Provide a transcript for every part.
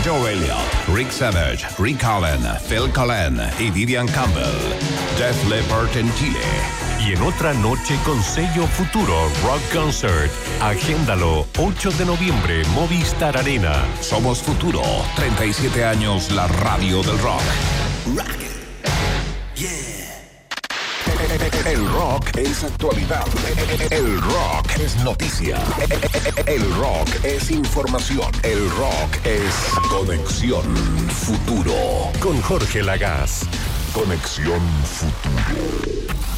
Joe Elliott, Rick Savage, Rick Allen, Phil Collen y Vivian Campbell. Def Leppard en Chile. Y en otra noche con sello Futuro Rock Concert. Agéndalo, 8 de noviembre, Movistar Arena. Somos Futuro, 37 años la radio del rock. Rock. Yeah. El rock es actualidad. El rock es noticia. El rock es información. El rock es Conexión Futuro. Con Jorge Lagaz. Conexión Futuro.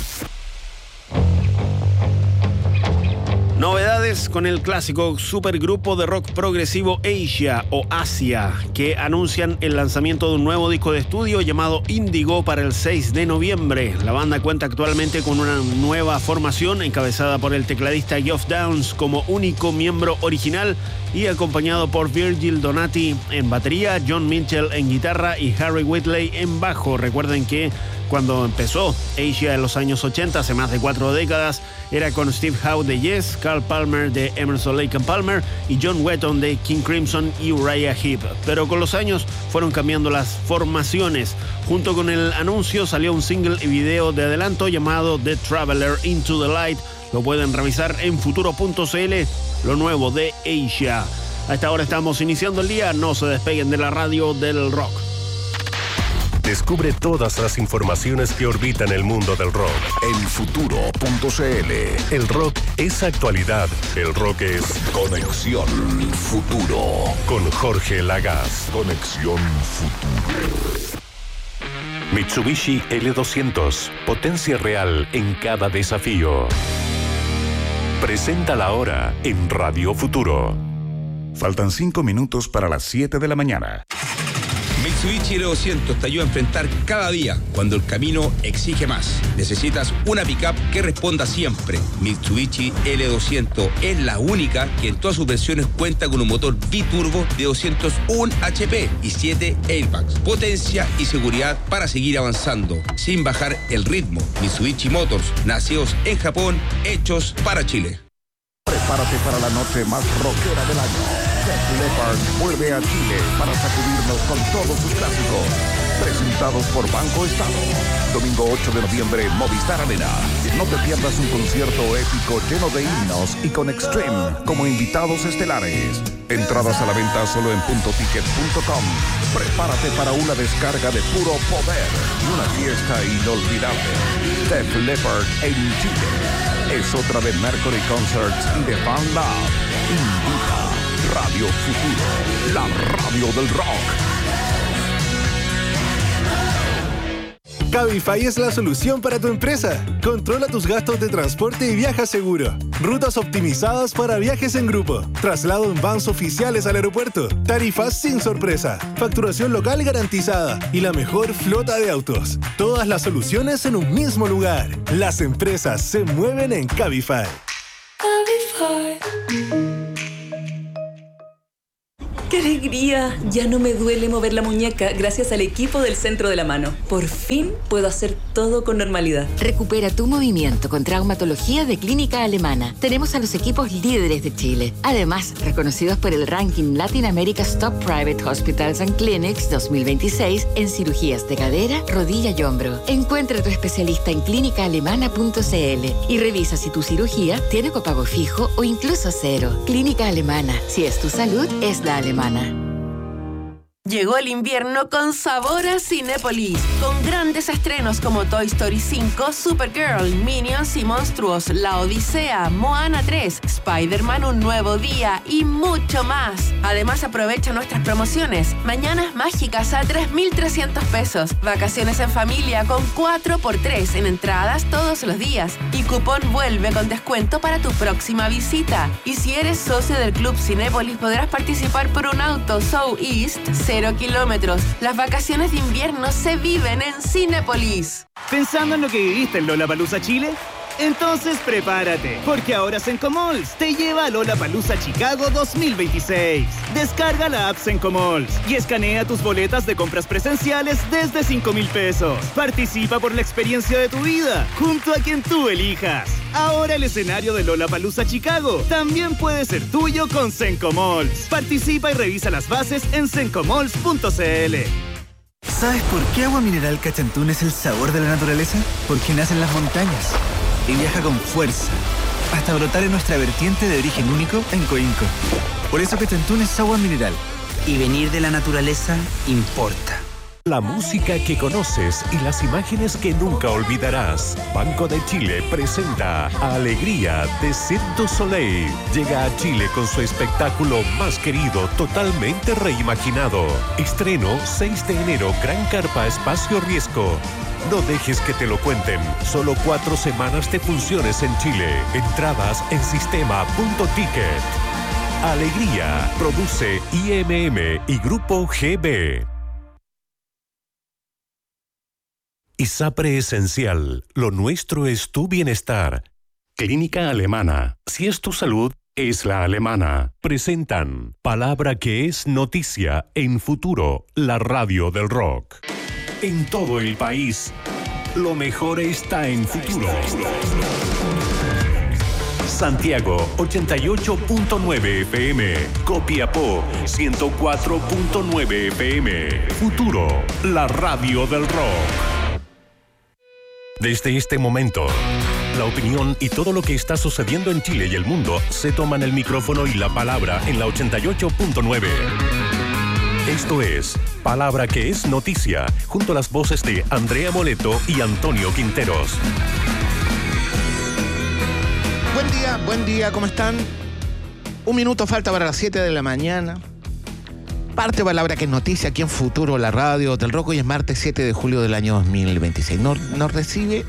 Novedades con el clásico supergrupo de rock progresivo Asia o Asia, que anuncian el lanzamiento de un nuevo disco de estudio llamado Índigo para el 6 de noviembre. La banda cuenta actualmente con una nueva formación encabezada por el tecladista Geoff Downes como único miembro original y acompañado por Virgil Donati en batería, John Mitchell en guitarra y Harry Whitley en bajo. Recuerden que cuando empezó Asia en los años 80, hace más de 4 décadas, era con Steve Howe de Yes, Carl Palmer de Emerson, Lake and Palmer y John Wetton de King Crimson y Uriah Heep. Pero con los años fueron cambiando las formaciones. Junto con el anuncio salió un single y video de adelanto llamado The Traveler Into the Light. Lo pueden revisar en futuro.cl, lo nuevo de Asia. A esta hora estamos iniciando el día, no se despeguen de la radio del rock. Descubre todas las informaciones que orbitan el mundo del rock en futuro.cl. El rock es actualidad. El rock es Conexión Futuro. Con Jorge Lagaz. Conexión Futuro. Mitsubishi L200. Potencia real en cada desafío. Presenta la hora en Radio Futuro. Faltan 5 minutos para las 7 de la mañana. Mitsubishi L200 te ayuda a enfrentar cada día cuando el camino exige más. Necesitas una pickup que responda siempre. Mitsubishi L200 es la única que en todas sus versiones cuenta con un motor biturbo de 201 HP y 7 airbags. Potencia y seguridad para seguir avanzando sin bajar el ritmo. Mitsubishi Motors, nacidos en Japón, hechos para Chile. Prepárate para la noche más rockera del año. Def Leppard vuelve a Chile para sacudirnos con todos sus clásicos. Presentados por Banco Estado. Domingo 8 de noviembre, Movistar Arena. No te pierdas un concierto épico lleno de himnos y con Extreme como invitados estelares. Entradas a la venta solo en puntoticket.com. Prepárate para una descarga de puro poder y una fiesta inolvidable. Def Leppard en Chile. Es otra de Mercury Concerts y de Fan Lab. Invita Radio Futuro, la radio del rock. Cabify es la solución para tu empresa. Controla tus gastos de transporte y viaja seguro. Rutas optimizadas para viajes en grupo. Traslado en vans oficiales al aeropuerto. Tarifas sin sorpresa. Facturación local garantizada. Y la mejor flota de autos. Todas las soluciones en un mismo lugar. Las empresas se mueven en Cabify. Cabify. ¡Qué alegría! Ya no me duele mover la muñeca gracias al equipo del Centro de la Mano. Por fin puedo hacer todo con normalidad. Recupera tu movimiento con traumatología de Clínica Alemana. Tenemos a los equipos líderes de Chile. Además, reconocidos por el ranking Latin America's Top Private Hospitals and Clinics 2026 en cirugías de cadera, rodilla y hombro. Encuentra a tu especialista en clínicaalemana.cl y revisa si tu cirugía tiene copago fijo o incluso cero. Clínica Alemana. Si es tu salud, es la alemana. Llegó el invierno con sabor a Cinépolis, con grandes estrenos como Toy Story 5, Supergirl, Minions y Monstruos, La Odisea, Moana 3, Spider-Man Un Nuevo Día y mucho más. Además, aprovecha nuestras promociones. Mañanas mágicas a 3.300 pesos. Vacaciones en familia con 4x3 en entradas todos los días. Y cupón vuelve con descuento para tu próxima visita. Y si eres socio del Club Cinépolis, podrás participar por un auto So East 0 kilómetros. Las vacaciones de invierno se viven en Cinépolis. ¿Pensando en lo que viviste en Lollapalooza Chile? Entonces prepárate, porque ahora Sencomalls te lleva a Lollapalooza Chicago 2026. Descarga la app Sencomalls y escanea tus boletas de compras presenciales desde 5,000 pesos. Participa por la experiencia de tu vida, junto a quien tú elijas. Ahora el escenario de Lollapalooza Chicago también puede ser tuyo con Sencomalls. Participa y revisa las bases en sencomalls.cl. ¿Sabes por qué Agua Mineral Cachantún es el sabor de la naturaleza? Porque nace en las montañas y viaja con fuerza hasta brotar en nuestra vertiente de origen único en Coinco. Por eso Cachantún es agua mineral. Y venir de la naturaleza importa. La música que conoces y las imágenes que nunca olvidarás. Banco de Chile presenta Alegría de Cirque du Soleil. Llega a Chile con su espectáculo más querido, totalmente reimaginado. Estreno 6 de enero, Gran Carpa Espacio Riesgo. No dejes que te lo cuenten. Solo 4 semanas de funciones en Chile. Entradas en sistema.ticket. Alegría. Produce IMM y Grupo GB. ISAPRE Esencial. Lo nuestro es tu bienestar. Clínica Alemana. Si es tu salud, es la alemana. Presentan Palabra que es noticia en Futuro, la radio del rock. En todo el país, lo mejor está en Futuro. Santiago, 88.9 FM. Copiapó, 104.9 FM. Futuro, la radio del rock. Desde este momento, la opinión y todo lo que está sucediendo en Chile y el mundo se toman el micrófono y la palabra en la 88.9. Esto es Palabra que es noticia, junto a las voces de Andrea Moleto y Antonio Quinteros. Buen día, ¿cómo están? 1 minuto falta para las 7 de la mañana. Parte Palabra que es noticia aquí en Futuro, la radio del rock. Hoy es martes 7 de julio del año 2026. Nos recibe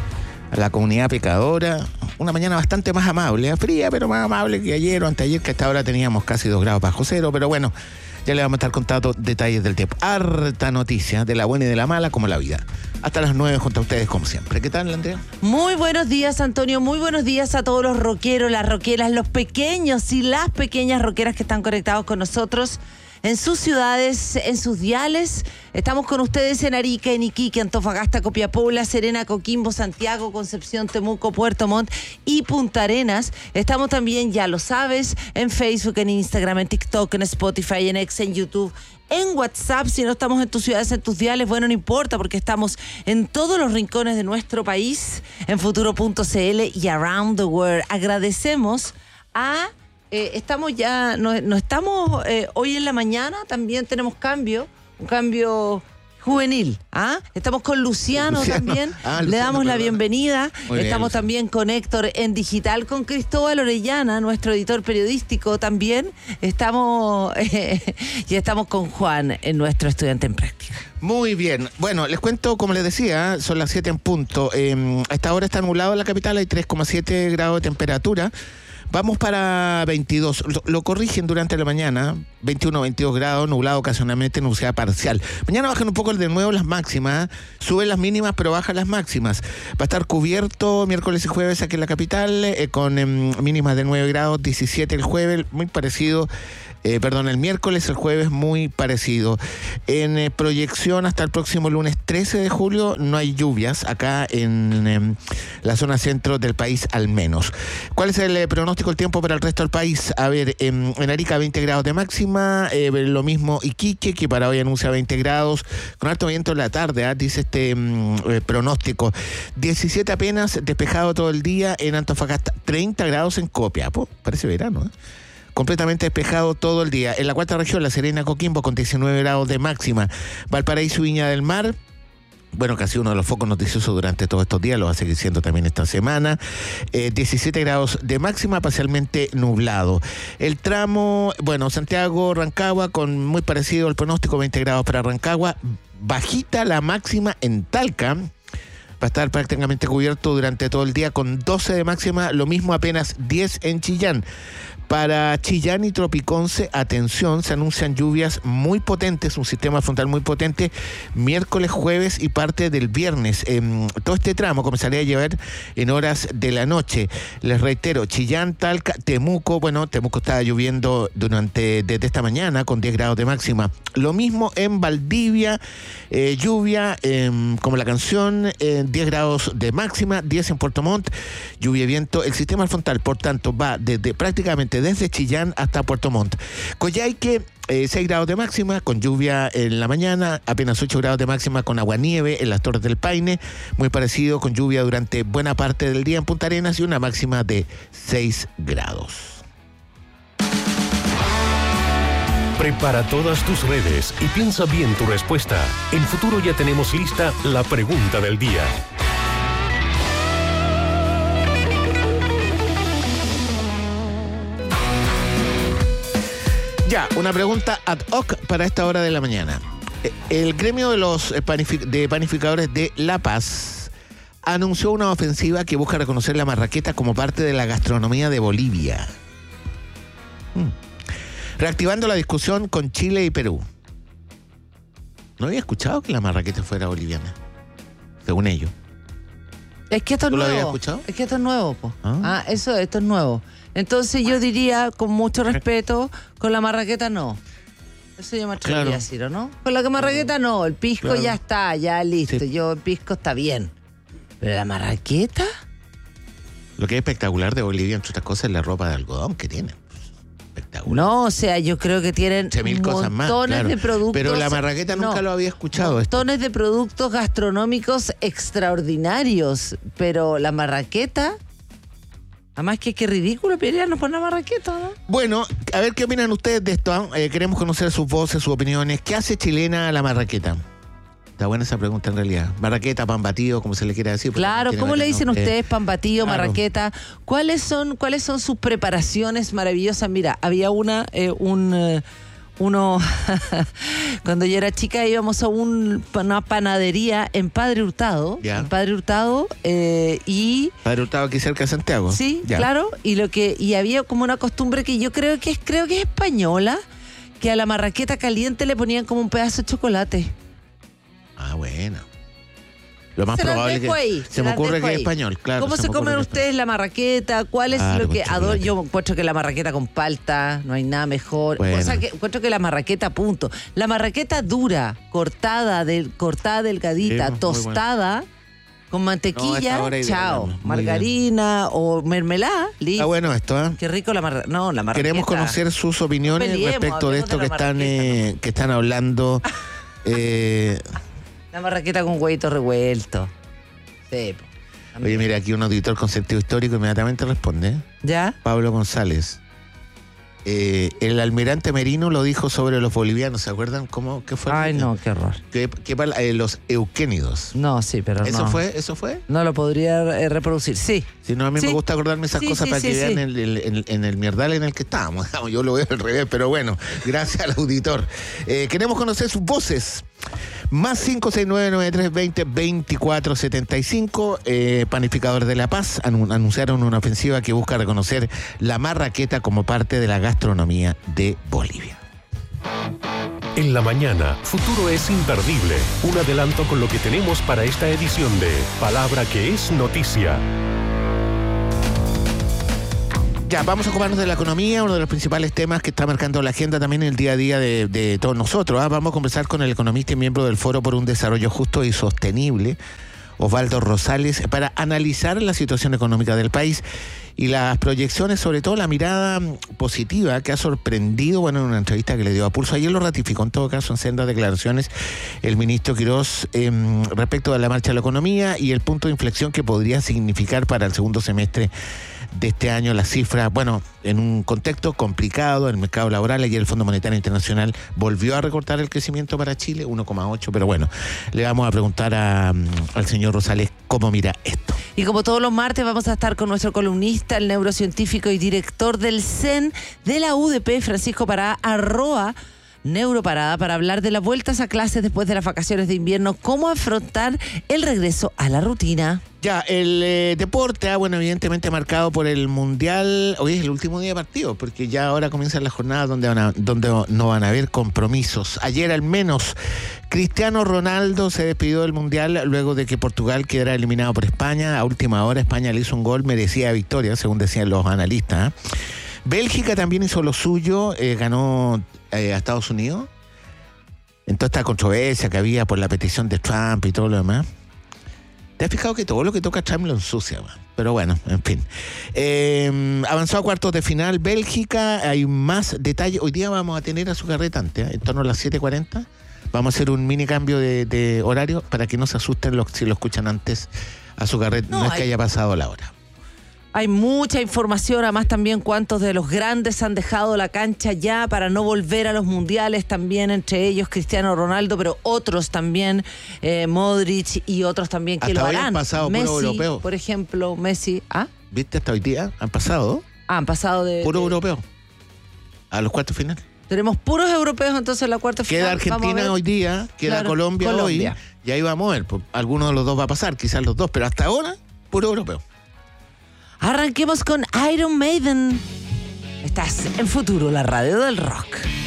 a la comunidad pecadora una mañana bastante más amable, fría, pero más amable que ayer o anteayer, que a esta hora teníamos casi 2 grados bajo cero. Pero bueno, ya le vamos a estar contando detalles del tiempo. Harta noticia, de la buena y de la mala, como la vida. Hasta las 9 junto a ustedes, como siempre. ¿Qué tal, Andrea? Muy buenos días, Antonio. Muy buenos días a todos los rockeros, las rockeras, los pequeños y las pequeñas rockeras que están conectados con nosotros en sus ciudades, en sus diales. Estamos con ustedes en Arica, en Iquique, Antofagasta, Copiapó, La Serena, Coquimbo, Santiago, Concepción, Temuco, Puerto Montt y Punta Arenas. Estamos también, ya lo sabes, en Facebook, en Instagram, en TikTok, en Spotify, en X, en YouTube, en WhatsApp. Si no estamos en tus ciudades, en tus diales, bueno, no importa, porque estamos en todos los rincones de nuestro país, en futuro.cl y around the world. Agradecemos a... estamos ya, no estamos hoy en la mañana, también tenemos un cambio juvenil. Estamos con Luciano también, le damos la bienvenida. Estamos también con Héctor en digital, con Cristóbal Orellana, nuestro editor periodístico también. Estamos y estamos con Juan, nuestro estudiante en práctica. Muy bien. Bueno, les cuento, como les decía, son las 7 en punto. A esta hora está nublado en la capital, hay 3,7 grados de temperatura. Vamos para 22, lo corrigen durante la mañana, 21, 22 grados, nublado ocasionalmente, nubosidad parcial. Mañana bajan un poco de nuevo las máximas, suben las mínimas pero bajan las máximas. Va a estar cubierto miércoles y jueves aquí en la capital, con mínimas de 9 grados, 17 el jueves, muy parecido. El miércoles, el jueves muy parecido. En proyección hasta el próximo lunes 13 de julio no hay lluvias acá en la zona centro del país al menos. ¿Cuál es el pronóstico del tiempo para el resto del país? A ver, en Arica 20 grados de máxima, lo mismo Iquique, que para hoy anuncia 20 grados, con alto viento en la tarde, dice este pronóstico. 17 apenas, despejado todo el día en Antofagasta, 30 grados en Copiapó, parece verano, completamente despejado todo el día. En la cuarta región, La Serena, Coquimbo, con 19 grados de máxima. Valparaíso, Viña del Mar, bueno, casi uno de los focos noticiosos durante todos estos días, lo va a seguir siendo también esta semana. 17 grados de máxima, parcialmente nublado. El tramo, Santiago, Rancagua, con muy parecido al pronóstico, 20 grados para Rancagua. Bajita la máxima en Talca. Va a estar prácticamente cubierto durante todo el día con 12 de máxima, lo mismo apenas 10 en Chillán. Para Chillán y Tropiconce, atención, se anuncian lluvias muy potentes, un sistema frontal muy potente, miércoles, jueves y parte del viernes. Todo este tramo comenzaría a llover en horas de la noche. Les reitero, Chillán, Talca, Temuco, bueno, Temuco está lloviendo desde esta mañana con 10 grados de máxima. Lo mismo en Valdivia, lluvia, como la canción, 10 grados de máxima, 10 en Puerto Montt, lluvia y viento. El sistema frontal, por tanto, va prácticamente desde Chillán hasta Puerto Montt. Coyhaique, 6 grados de máxima, con lluvia en la mañana, apenas 8 grados de máxima con aguanieve en las Torres del Paine, muy parecido, con lluvia durante buena parte del día en Punta Arenas y una máxima de 6 grados. Prepara todas tus redes y piensa bien tu respuesta. En Futuro ya tenemos lista la pregunta del día. Ya, una pregunta ad hoc para esta hora de la mañana. El gremio de los panificadores de La Paz anunció una ofensiva que busca reconocer la marraqueta como parte de la gastronomía de Bolivia. Reactivando la discusión con Chile y Perú. No había escuchado que la marraqueta fuera boliviana, según ellos. Es que esto es ¿Tú lo nuevo. habías escuchado? Es que esto es nuevo, po. Esto es nuevo. Entonces yo diría, con mucho respeto, con la marraqueta no. Eso yo me atrevería a decir, ¿o no? Con la marraqueta no, el pisco ya está, ya listo. Sí. El pisco está bien. ¿Pero la marraqueta? Lo que es espectacular de Bolivia, entre otras cosas, es la ropa de algodón que tienen. Espectacular. No, o sea, yo creo que tienen montones de productos. Pero la marraqueta nunca lo había escuchado. Montones de productos gastronómicos extraordinarios. Pero la marraqueta... Además que qué ridículo pelearnos por la marraqueta, ¿no? Bueno, a ver qué opinan ustedes de esto. Queremos conocer sus voces, sus opiniones. ¿Qué hace chilena a la marraqueta? Está buena esa pregunta en realidad. Marraqueta, pan batido, como se le quiera decir. Claro, ¿cómo le dicen ustedes pan batido, marraqueta? ¿Cuáles son sus preparaciones maravillosas? Mira, había uno cuando yo era chica íbamos a una panadería en Padre Hurtado. Ya. En Padre Hurtado y... Padre Hurtado aquí cerca de Santiago. Sí, ya. Claro. Y había como una costumbre que yo creo que es española, que a la marraqueta caliente le ponían como un pedazo de chocolate. Ah, bueno. Lo más probable que se me ocurre que es español, claro. ¿Cómo se comen ustedes la marraqueta? ¿Cuál es lo que adoro? Yo encuentro que la marraqueta con palta, no hay nada mejor. Bueno. O sea, que encuentro que la marraqueta, punto. La marraqueta dura, cortada delgadita, tostada, con mantequilla, chao. Margarina o mermelada, listo. Está bueno esto, ¿eh? Qué rico la marraqueta. Queremos conocer sus opiniones respecto de esto que están hablando. La marraqueta con huevito revuelto. Sí. Oye, mira, aquí un auditor con sentido histórico inmediatamente responde. ¿Ya? Pablo González. El almirante Merino lo dijo sobre los bolivianos, ¿se acuerdan cómo? ¿Qué fue? Ay, no, qué horror. Los euquénidos. No, sí, pero ¿Eso no. ¿Eso fue? No lo podría reproducir, sí. Si no, a mí me gusta acordarme esas cosas para que vean en el mierdal en el que estábamos. Yo lo veo al revés, pero bueno, gracias al auditor. Queremos conocer sus voces. Más 569-9320-2475. Panificadores de La Paz anunciaron una ofensiva que busca reconocer la marraqueta como parte de la gastronomía de Bolivia. En la mañana, Futuro es imperdible. Un adelanto con lo que tenemos para esta edición de Palabra que es Noticia. Ya, vamos a ocuparnos de la economía, uno de los principales temas que está marcando la agenda también en el día a día de todos nosotros. Vamos a conversar con el economista y miembro del Foro por un Desarrollo Justo y Sostenible, Osvaldo Rosales, para analizar la situación económica del país y las proyecciones, sobre todo la mirada positiva que ha sorprendido, en una entrevista que le dio a Pulso. Ayer lo ratificó en todo caso en sendas declaraciones el ministro Quirós respecto de la marcha de la economía y el punto de inflexión que podría significar para el segundo semestre de este año las cifras, en un contexto complicado, el mercado laboral. Ayer el Fondo Monetario Internacional volvió a recortar el crecimiento para Chile, 1,8, pero le vamos a preguntar al señor Rosales cómo mira esto. Y como todos los martes vamos a estar con nuestro columnista, el neurocientífico y director del CEN de la UDP, Francisco Pará, @ Neuroparada para hablar de las vueltas a clases después de las vacaciones de invierno, cómo afrontar el regreso a la rutina. Ya, el deporte, bueno, evidentemente marcado por el Mundial. Hoy es el último día de partido, porque ya ahora comienzan las jornadas donde no van a haber compromisos. Ayer al menos Cristiano Ronaldo se despidió del Mundial luego de que Portugal quedara eliminado por España. A última hora España le hizo un gol, merecía victoria, según decían los analistas. Bélgica también hizo lo suyo, ganó a Estados Unidos. En toda esta controversia que había por la petición de Trump y todo lo demás. ¿Te has fijado que todo lo que toca Trump lo ensucia, man? Pero bueno, en fin. Avanzó a cuartos de final Bélgica. Hay más detalles. Hoy día vamos a tener a Sucarretante, en torno a las 7:40. Vamos a hacer un mini cambio de horario para que no se asusten si lo escuchan antes a Sucarretante. No es que haya pasado la hora. Hay mucha información, además también cuántos de los grandes han dejado la cancha ya para no volver a los mundiales, también entre ellos Cristiano Ronaldo, pero otros también, Modric y otros también que hasta lo harán. Han pasado Messi, puro europeo. Por ejemplo, Messi. ¿Ah? ¿Viste? Hasta hoy día han pasado. Han pasado de... Puro europeo. A los cuartos finales. Tenemos puros europeos entonces en la cuarta final. Queda Argentina hoy día, queda Colombia hoy. Y ahí vamos a ver. Alguno de los dos va a pasar, quizás los dos, pero hasta ahora, puro europeo. Arranquemos con Iron Maiden. Estás en Futuro, la radio del rock.